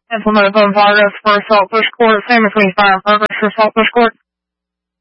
Implement in progress for Saltbush Court. Same as 25 progress for Saltbush Court.